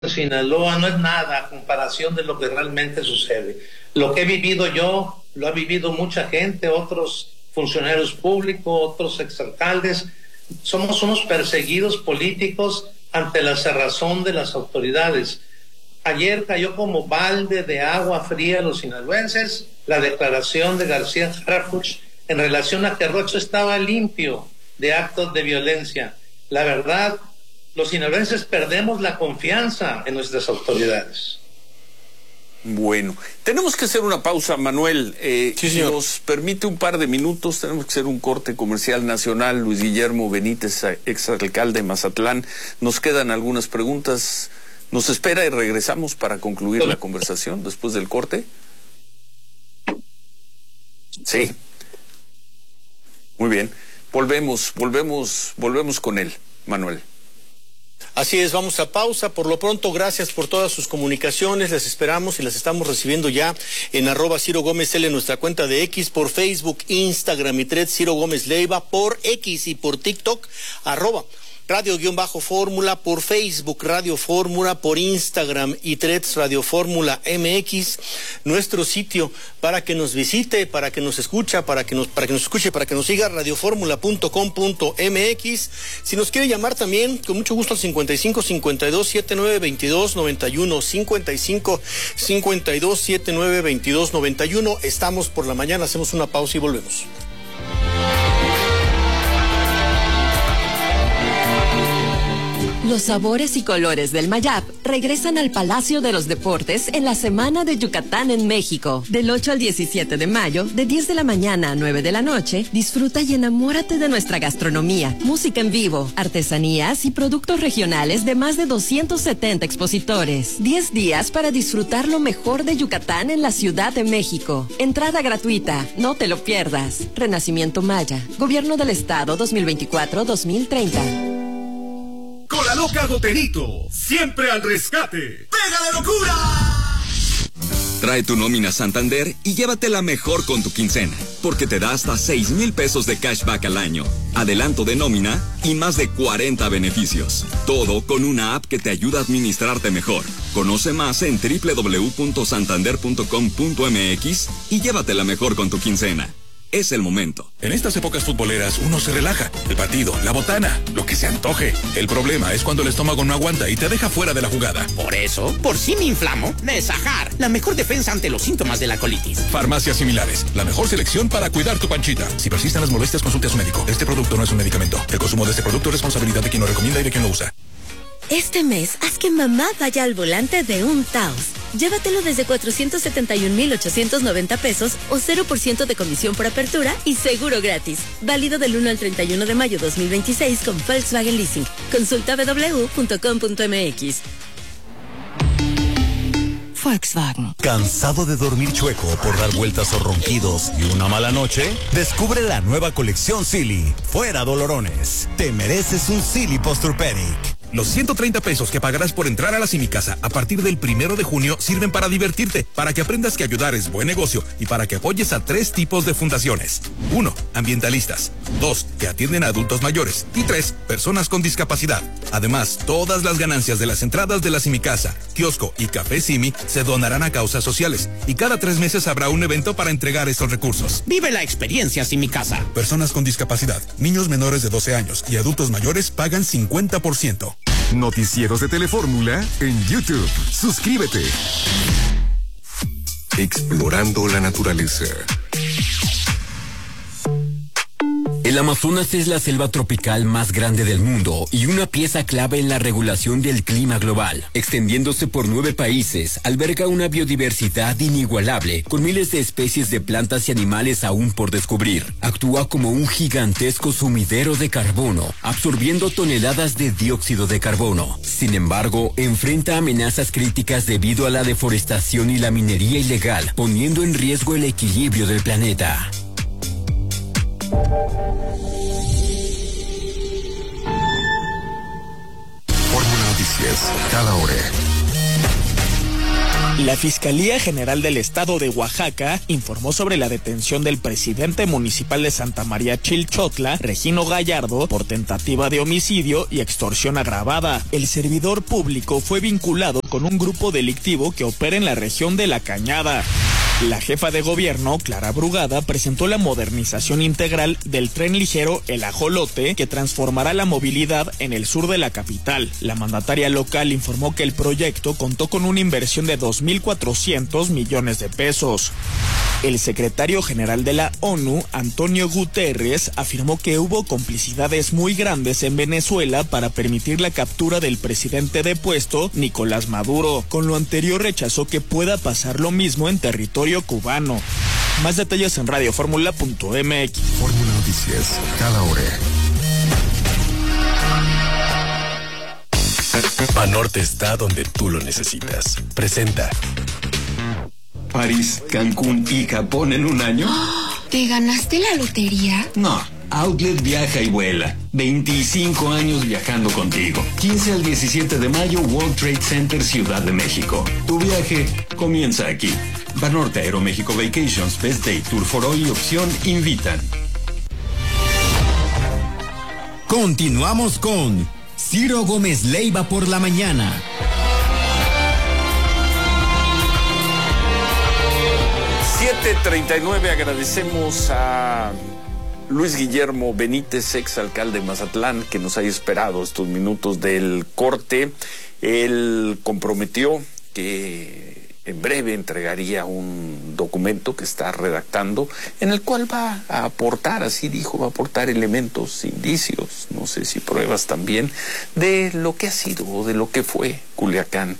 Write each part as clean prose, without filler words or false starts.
Sinaloa no es nada a comparación de lo que realmente sucede. Lo que he vivido yo, lo ha vivido mucha gente, otros funcionarios públicos, otros exalcaldes. Somos unos perseguidos políticos ante la cerrazón de las autoridades. Ayer cayó como balde de agua fría a los sinaloenses la declaración de García Harfuch en relación a que Rocha estaba limpio de actos de violencia. La verdad, los sinaloenses perdemos la confianza en nuestras autoridades. Bueno, tenemos que hacer una pausa, Manuel. Sí, señor. Nos permite un par de minutos, tenemos que hacer un corte comercial nacional. Luis Guillermo Benítez, exalcalde de Mazatlán. Nos quedan algunas preguntas. ¿Nos espera y regresamos para concluir la conversación después del corte? Sí. Muy bien. Volvemos con él, Manuel. Así es, vamos a pausa. Por lo pronto, gracias por todas sus comunicaciones. Las esperamos y las estamos recibiendo ya en @CiroGómezL en nuestra cuenta de X, por Facebook, Instagram y Threads, Ciro Gómez Leiva, por X y por TikTok, @Radio_Fórmula, por Facebook, Radio Fórmula, por Instagram y Threads, Radio Fórmula MX, nuestro sitio para que nos visite, para que nos escuche, para que nos siga, radioformula.com.mx. Si nos quiere llamar también, con mucho gusto al 55 52 79 22 91, 55 52 79 22 91. Estamos por la mañana, hacemos una pausa y volvemos. Los sabores y colores del Mayab regresan al Palacio de los Deportes en la Semana de Yucatán en México. Del 8 al 17 de mayo, de 10 de la mañana a 9 de la noche, disfruta y enamórate de nuestra gastronomía, música en vivo, artesanías y productos regionales de más de 270 expositores. 10 días para disfrutar lo mejor de Yucatán en la Ciudad de México. Entrada gratuita, no te lo pierdas. Renacimiento Maya, Gobierno del Estado 2024-2030. Con la loca Goterito, siempre al rescate. ¡Pega de locura! Trae tu nómina Santander y llévatela mejor con tu quincena, porque te da hasta 6,000 pesos de cashback al año, adelanto de nómina y más de 40 beneficios. Todo con una app que te ayuda a administrarte mejor. Conoce más en www.santander.com.mx y llévatela mejor con tu quincena. Es el momento. En estas épocas futboleras uno se relaja. El partido, la botana, lo que se antoje. El problema es cuando el estómago no aguanta y te deja fuera de la jugada. Por eso, por si me inflamo, Nesajar, la mejor defensa ante los síntomas de la colitis. Farmacias similares, la mejor selección para cuidar tu panchita. Si persisten las molestias, consulte a su médico. Este producto no es un medicamento. El consumo de este producto es responsabilidad de quien lo recomienda y de quien lo usa. Este mes, haz que mamá vaya al volante de un Taos. Llévatelo desde 471,890 pesos o 0% de comisión por apertura y seguro gratis. Válido del 1 al 31 de mayo 2026 con Volkswagen Leasing. Consulta www.com.mx. Volkswagen. ¿Cansado de dormir chueco por dar vueltas o ronquidos y una mala noche? Descubre la nueva colección Silly. Fuera dolorones. Te mereces un Silly Posturpedic. Los 130 pesos que pagarás por entrar a la Simicasa a partir del 1 de junio sirven para divertirte, para que aprendas que ayudar es buen negocio y para que apoyes a 3 tipos de fundaciones. 1. Ambientalistas. 2. Que atienden a adultos mayores. Y 3. Personas con discapacidad. Además, todas las ganancias de las entradas de la Simicasa, kiosco y café Simi se donarán a causas sociales. Y cada 3 meses habrá un evento para entregar esos recursos. Vive la experiencia Simicasa. Personas con discapacidad, niños menores de 12 años y adultos mayores pagan 50%. Noticieros de Telefórmula en YouTube. Suscríbete. Explorando la naturaleza. El Amazonas es la selva tropical más grande del mundo y una pieza clave en la regulación del clima global. Extendiéndose por 9 países, alberga una biodiversidad inigualable, con miles de especies de plantas y animales aún por descubrir. Actúa como un gigantesco sumidero de carbono, absorbiendo toneladas de dióxido de carbono. Sin embargo, enfrenta amenazas críticas debido a la deforestación y la minería ilegal, poniendo en riesgo el equilibrio del planeta. Fórmula Noticias, cada hora. La Fiscalía General del Estado de Oaxaca informó sobre la detención del presidente municipal de Santa María Chilchotla, Regino Gallardo, por tentativa de homicidio y extorsión agravada. El servidor público fue vinculado con un grupo delictivo que opera en la región de La Cañada. La jefa de gobierno, Clara Brugada, presentó la modernización integral del tren ligero El Ajolote, que transformará la movilidad en el sur de la capital. La mandataria local informó que el proyecto contó con una inversión de 2.400 millones de pesos. El secretario general de la ONU, Antonio Guterres, afirmó que hubo complicidades muy grandes en Venezuela para permitir la captura del presidente depuesto, Nicolás Maduro. Con lo anterior rechazó que pueda pasar lo mismo en territorio cubano. Más detalles en radioformula.mx. Fórmula Noticias, cada hora. Banorte está donde tú lo necesitas. Presenta. París, Cancún y Japón en un año. ¿Te ganaste la lotería? No, Outlet viaja y vuela. 25 años viajando contigo. 15 al 17 de mayo, World Trade Center, Ciudad de México. Tu viaje comienza aquí. Banorte, Aeroméxico Vacations, Best Day, Tour for All y Opción invitan. Continuamos con Ciro Gómez Leiva por la mañana. 7:39, agradecemos a Luis Guillermo Benítez, exalcalde de Mazatlán, que nos haya esperado estos minutos del corte. Él comprometió que en breve entregaría un documento que está redactando, en el cual va a aportar, así dijo, va a aportar elementos, indicios, no sé si pruebas también, de lo que ha sido o de lo que fue Culiacán,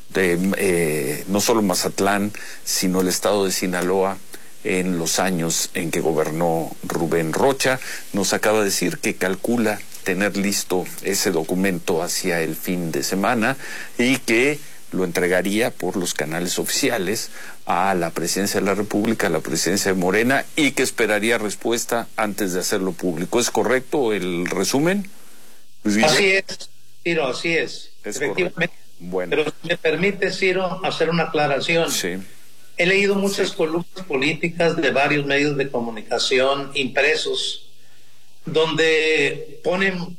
de no solo Mazatlán, sino el estado de Sinaloa en los años en que gobernó Rubén Rocha. Nos acaba de decir que calcula tener listo ese documento hacia el fin de semana y que lo entregaría por los canales oficiales a la Presidencia de la República, a la Presidencia de Morena, y que esperaría respuesta antes de hacerlo público. ¿Es correcto el resumen? Así es, Ciro, así es. Efectivamente. Correcto. Bueno. Pero si me permite, Ciro, hacer una aclaración. Sí. He leído muchas columnas políticas de varios medios de comunicación impresos donde ponen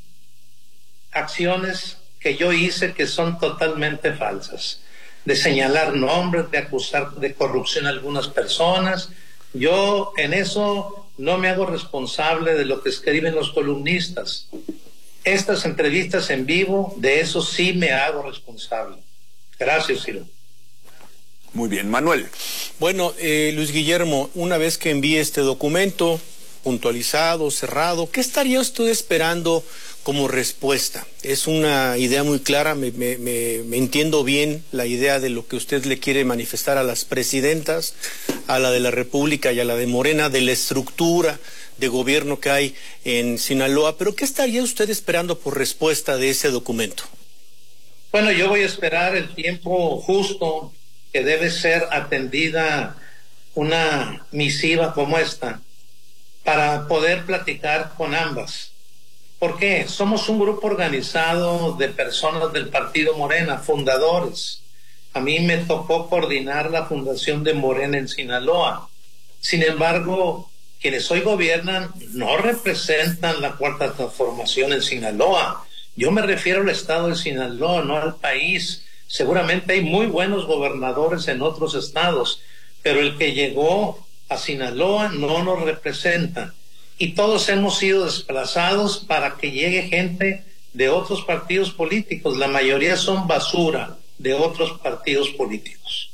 acciones que yo hice que son totalmente falsas, de señalar nombres, de acusar de corrupción a algunas personas. Yo en eso no me hago responsable de lo que escriben los columnistas. Estas entrevistas en vivo, de eso sí me hago responsable. Gracias, Ciro. Muy bien, Manuel. Bueno, Luis Guillermo, una vez que envíe este documento puntualizado, cerrado, ¿qué estaría usted esperando como respuesta? Es una idea muy clara, me entiendo bien la idea de lo que usted le quiere manifestar a las presidentas, a la de la República y a la de Morena, de la estructura de gobierno que hay en Sinaloa, pero ¿qué estaría usted esperando por respuesta de ese documento? Bueno, yo voy a esperar el tiempo justo que debe ser atendida una misiva como esta para poder platicar con ambas. ¿Por qué? Somos un grupo organizado de personas del Partido Morena, fundadores. A mí me tocó coordinar la fundación de Morena en Sinaloa. Sin embargo, quienes hoy gobiernan no representan la Cuarta Transformación en Sinaloa. Yo me refiero al estado de Sinaloa, no al país. Seguramente hay muy buenos gobernadores en otros estados, pero el que llegó a Sinaloa no nos representa. Y todos hemos sido desplazados para que llegue gente de otros partidos políticos. La mayoría son basura de otros partidos políticos.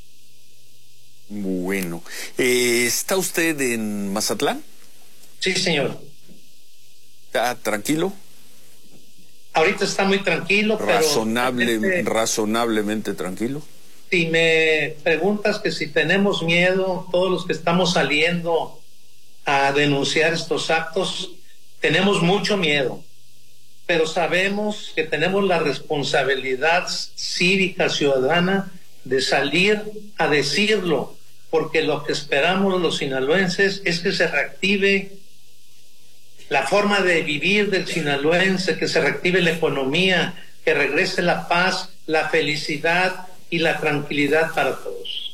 Bueno, ¿está usted en Mazatlán? Sí, señor. ¿Está tranquilo? Ahorita está muy tranquilo, razonablemente tranquilo. Si me preguntas que si tenemos miedo, todos los que estamos saliendo a denunciar estos actos, tenemos mucho miedo, pero sabemos que tenemos la responsabilidad cívica ciudadana de salir a decirlo, porque lo que esperamos los sinaloenses es que se reactive la forma de vivir del sinaloense, que se reactive la economía, que regrese la paz, la felicidad y la tranquilidad para todos.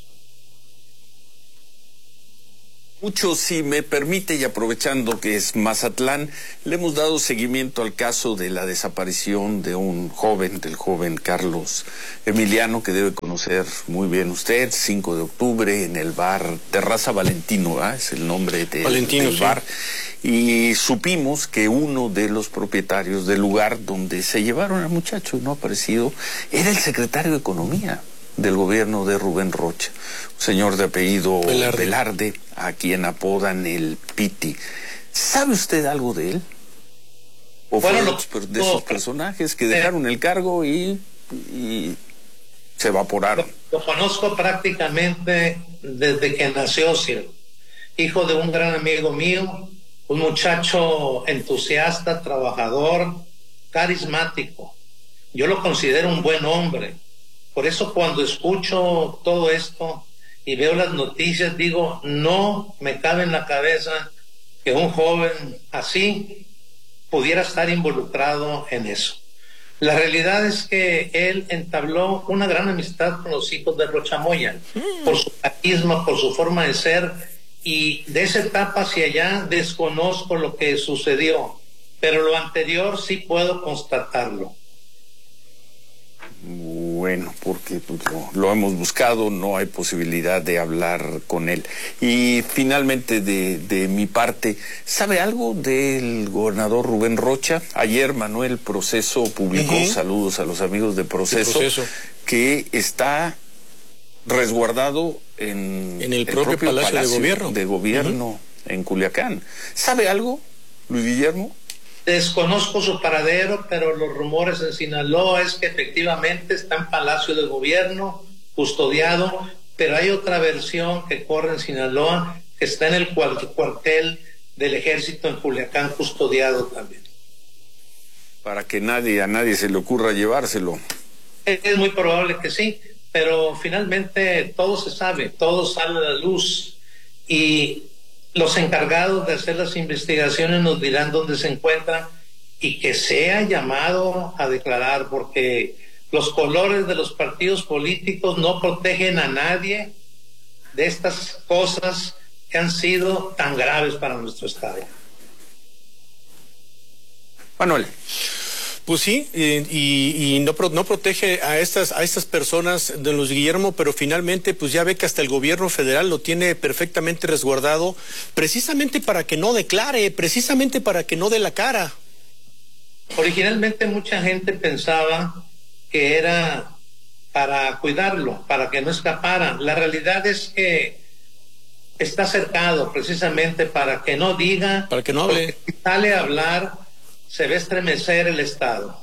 Mucho, si me permite, y aprovechando que es Mazatlán, le hemos dado seguimiento al caso de la desaparición de un joven, del joven Carlos Emiliano, que debe conocer muy bien usted, 5 de octubre, en el bar Terraza Valentino, ¿verdad? Es el nombre del bar. Y supimos que uno de los propietarios del lugar donde se llevaron al muchacho y no ha aparecido, era el secretario de Economía del gobierno de Rubén Rocha, un señor de apellido Velarde, a quien apodan el Piti. ¿Sabe usted algo de él? ¿O fue de esos personajes que dejaron el cargo y se evaporaron? Lo conozco prácticamente desde que nació, Ciro. Hijo de un gran amigo mío, un muchacho entusiasta, trabajador, carismático. Yo lo considero un buen hombre. Por eso cuando escucho todo esto y veo las noticias, digo, no me cabe en la cabeza que un joven así pudiera estar involucrado en eso. La realidad es que él entabló una gran amistad con los hijos de Rocha Moya, por su carisma, por su forma de ser, y de esa etapa hacia allá desconozco lo que sucedió, pero lo anterior sí puedo constatarlo. Bueno, porque pues, lo hemos buscado, no hay posibilidad de hablar con él. Y finalmente, de mi parte, ¿sabe algo del gobernador Rubén Rocha? Ayer Manuel Proceso publicó, saludos a los amigos de Proceso, que está resguardado en el propio Palacio de Gobierno en Culiacán. ¿Sabe algo, Luis Guillermo? Desconozco su paradero, pero los rumores en Sinaloa es que efectivamente está en Palacio de Gobierno, custodiado, pero hay otra versión que corre en Sinaloa, que está en el cuartel del Ejército en Culiacán, custodiado también. Para que a nadie se le ocurra llevárselo. Es muy probable que sí, pero finalmente todo se sabe, todo sale a la luz, y los encargados de hacer las investigaciones nos dirán dónde se encuentran y que sea llamado a declarar, porque los colores de los partidos políticos no protegen a nadie de estas cosas que han sido tan graves para nuestro Estado. Manuel. Pues sí, y no protege a estas personas, don Luis Guillermo, pero finalmente pues ya ve que hasta el gobierno federal lo tiene perfectamente resguardado, precisamente para que no declare, precisamente para que no dé la cara. Originalmente mucha gente pensaba que era para cuidarlo, para que no escapara. La realidad es que está cercado precisamente para que no diga, para que no hable. Si sale a hablar, se ve estremecer el Estado.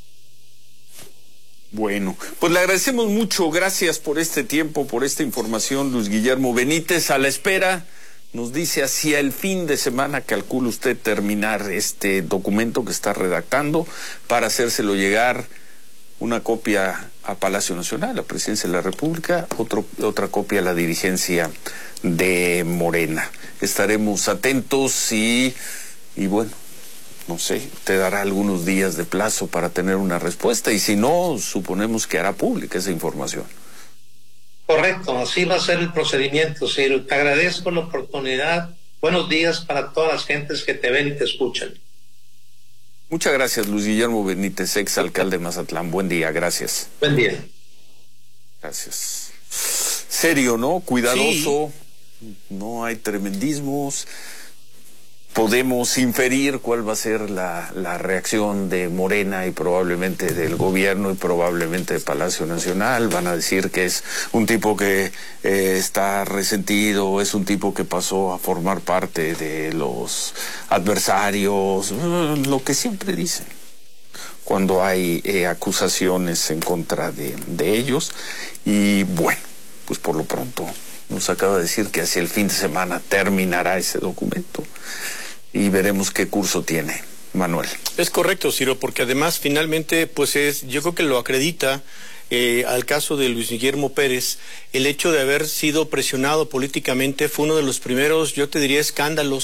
Bueno, pues le agradecemos mucho, gracias por este tiempo, por esta información, Luis Guillermo Benítez. A la espera, nos dice, hacia el fin de semana calcula usted terminar este documento que está redactando para hacérselo llegar, una copia a Palacio Nacional, a la Presidencia de la República, otra copia a la dirigencia de Morena. Estaremos atentos y bueno, no sé, te dará algunos días de plazo para tener una respuesta, y si no, suponemos que hará pública esa información. Correcto, así va a ser el procedimiento, Ciro. Te agradezco la oportunidad. Buenos días para todas las gentes que te ven y te escuchan. Muchas gracias, Luis Guillermo Benítez, ex alcalde de Mazatlán. Buen día, gracias. Buen día. Gracias. Serio, ¿no? Cuidadoso, sí. No hay tremendismos. Podemos inferir cuál va a ser la reacción de Morena y probablemente del gobierno y probablemente de Palacio Nacional. Van a decir que es un tipo que está resentido, es un tipo que pasó a formar parte de los adversarios, lo que siempre dicen cuando hay acusaciones en contra de ellos. Y bueno, pues por lo pronto nos acaba de decir que hacia el fin de semana terminará ese documento. Y veremos qué curso tiene, Manuel. Es correcto, Ciro, porque además finalmente, pues yo creo que lo acredita al caso de Luis Guillermo Pérez, el hecho de haber sido presionado políticamente fue uno de los primeros, yo te diría, escándalos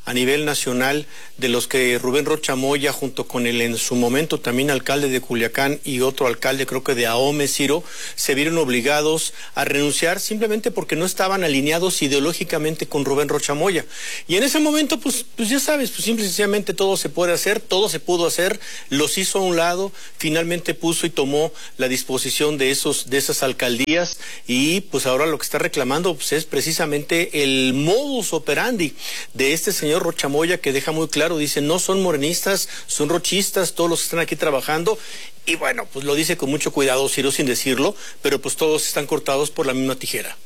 a nivel nacional, de los que Rubén Rocha Moya, junto con el en su momento también alcalde de Culiacán y otro alcalde, creo que de Ahome, Ciro, se vieron obligados a renunciar simplemente porque no estaban alineados ideológicamente con Rubén Rocha Moya. Y en ese momento, pues ya sabes, pues simple y sencillamente todo se puede hacer, todo se pudo hacer, los hizo a un lado, finalmente puso y tomó la disposición de esas alcaldías, y pues ahora lo que está reclamando pues es precisamente el modus operandi de este señor Rocha Moya, que deja muy claro, dice, no son morenistas, son rochistas, todos los que están aquí trabajando. Y bueno, pues lo dice con mucho cuidado, Ciro, sin decirlo, pero pues todos están cortados por la misma tijera.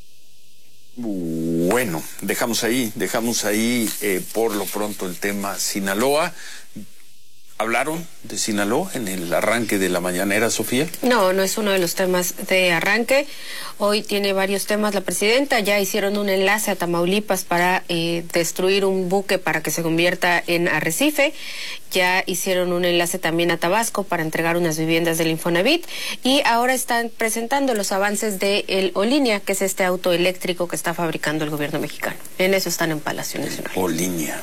Bueno, dejamos ahí por lo pronto el tema Sinaloa. ¿Hablaron de Sinaloa en el arranque de la mañanera, Sofía? No, no es uno de los temas de arranque. Hoy tiene varios temas la presidenta. Ya hicieron un enlace a Tamaulipas para destruir un buque para que se convierta en arrecife. Ya hicieron un enlace también a Tabasco para entregar unas viviendas del Infonavit. Y ahora están presentando los avances de el Olinia, que es este auto eléctrico que está fabricando el gobierno mexicano. En eso están en Palacio Nacional. Olinia,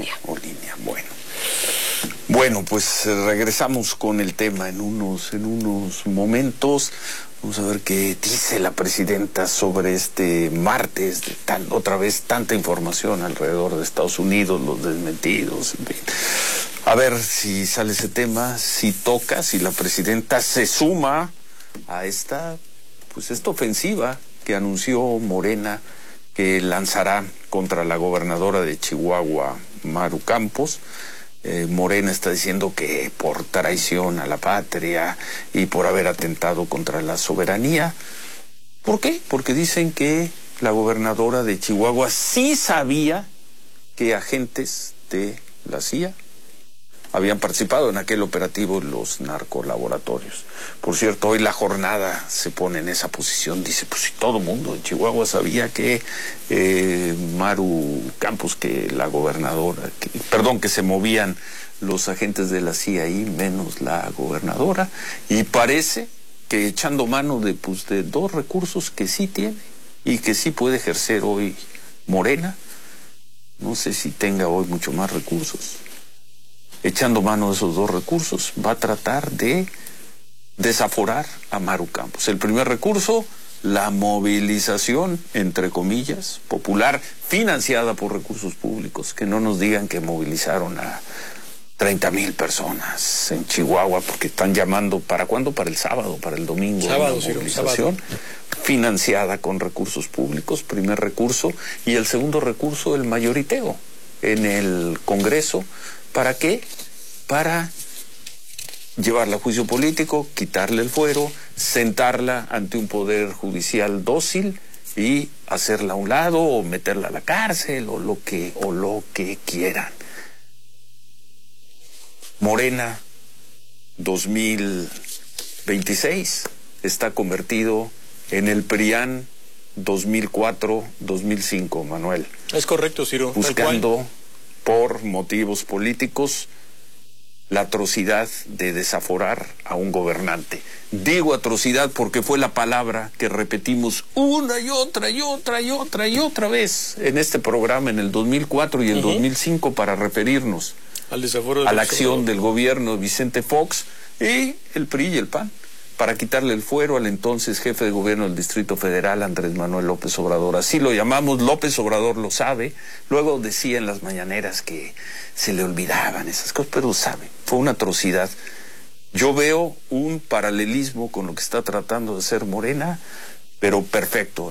Bueno, pues regresamos con el tema en unos momentos. Vamos a ver qué dice la presidenta sobre este martes, otra vez tanta información alrededor de Estados Unidos, los desmentidos, en fin. A ver si sale ese tema, si toca, si la presidenta se suma a esta ofensiva que anunció Morena, que lanzará contra la gobernadora de Chihuahua, Maru Campos. Morena está diciendo que por traición a la patria y por haber atentado contra la soberanía. ¿Por qué? Porque dicen que la gobernadora de Chihuahua sí sabía que agentes de la CIA habían participado en aquel operativo en los narcolaboratorios. Por cierto, hoy La Jornada se pone en esa posición, dice, pues si todo el mundo en Chihuahua sabía que Maru Campos, que la gobernadora, que se movían los agentes de la CIA ahí, menos la gobernadora, y parece que echando mano de dos recursos que sí tiene y que sí puede ejercer hoy Morena, no sé si tenga hoy mucho más recursos. Echando mano de esos dos recursos, va a tratar de desaforar a Maru Campos. El primer recurso, la movilización, entre comillas, popular, financiada por recursos públicos. Que no nos digan que movilizaron a 30,000 personas en Chihuahua, porque están llamando, ¿para cuándo? Para el sábado, para el domingo. Sábado, movilización financiada con recursos públicos, primer recurso. Y el segundo recurso, el mayoriteo en el Congreso. ¿Para qué? Para llevarla a juicio político, quitarle el fuero, sentarla ante un poder judicial dócil y hacerla a un lado o meterla a la cárcel o lo que quieran. Morena 2026 está convertido en el PRIAN 2004-2005, Manuel. Es correcto, Ciro. Buscando por motivos políticos la atrocidad de desaforar a un gobernante. Digo atrocidad porque fue la palabra que repetimos una y otra vez en este programa en el 2004 y el 2005 para referirnos al desaforo a la acción del gobierno de Vicente Fox y el PRI y el PAN para quitarle el fuero al entonces jefe de gobierno del Distrito Federal, Andrés Manuel López Obrador. Así lo llamamos, López Obrador lo sabe. Luego decía en las mañaneras que se le olvidaban esas cosas, pero sabe, fue una atrocidad. Yo veo un paralelismo con lo que está tratando de hacer Morena, pero perfecto,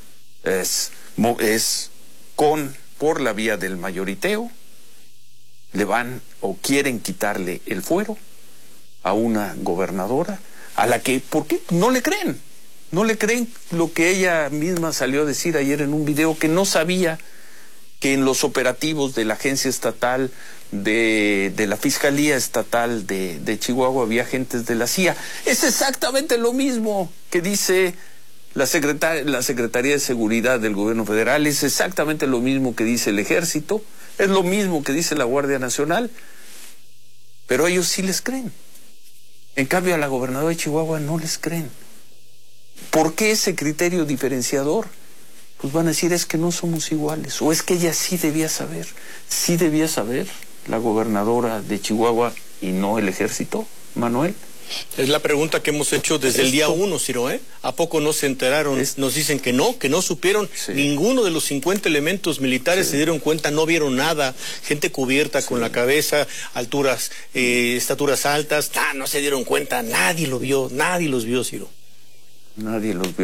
por la vía del mayoriteo, le van o quieren quitarle el fuero a una gobernadora a la que, ¿por qué? No le creen lo que ella misma salió a decir ayer en un video, que no sabía que en los operativos de la agencia estatal, de la Fiscalía Estatal de Chihuahua había agentes de la CIA. Es exactamente lo mismo que dice la Secretaría de Seguridad del Gobierno Federal, es exactamente lo mismo que dice el Ejército, es lo mismo que dice la Guardia Nacional, pero ellos sí les creen. En cambio a la gobernadora de Chihuahua no les creen. ¿Por qué ese criterio diferenciador? pues van a decir es que no somos iguales, o es que ella sí debía saber la gobernadora de Chihuahua y no el ejército, Manuel. Es la pregunta que hemos hecho desde el día 1, Ciro, ¿eh? ¿A poco no se enteraron? Nos dicen que no supieron. Sí. Ninguno de los 50 elementos militares se dieron cuenta, no vieron nada. Gente cubierta con la cabeza, alturas, estaturas altas, no se dieron cuenta, nadie lo vio, nadie los vio, Ciro. Nadie los vio.